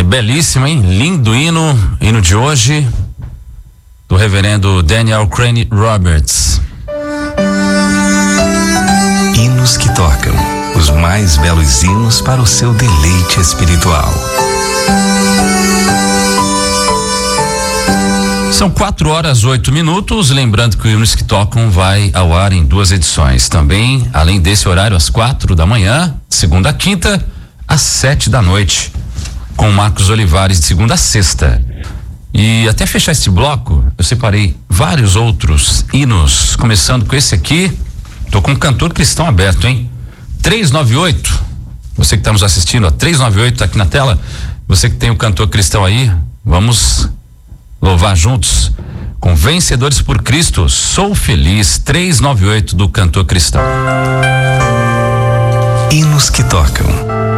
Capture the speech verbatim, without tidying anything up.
belíssimo, hein? Lindo hino, hino de hoje, do reverendo Daniel Crane Roberts. Hinos que tocam, os mais belos hinos para o seu deleite espiritual. São quatro horas oito minutos, lembrando que o Hinos que Tocam vai ao ar em duas edições. Também, além desse horário, às quatro da manhã, segunda a quinta, às sete da noite, com Marcos Olivares de segunda a sexta. E até fechar este bloco, eu separei vários outros hinos, começando com esse aqui. Tô com um cantor cristão aberto, hein? três nove oito, você que está nos assistindo, ó, três nove oito tá aqui na tela. Você que tem o cantor cristão aí, vamos louvar juntos com Vencedores por Cristo. Sou feliz, três nove oito do cantor cristão. Hinos que tocam,